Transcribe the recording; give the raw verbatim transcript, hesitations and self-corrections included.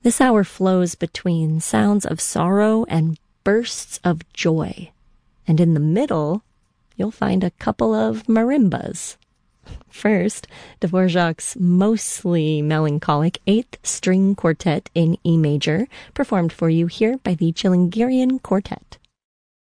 This hour flows between sounds of sorrow and bursts of joy. And in the middle, you'll find a couple of marimbas. First, Dvorak's mostly melancholic eighth string quartet in E major, performed for you here by the Chilingirian Quartet.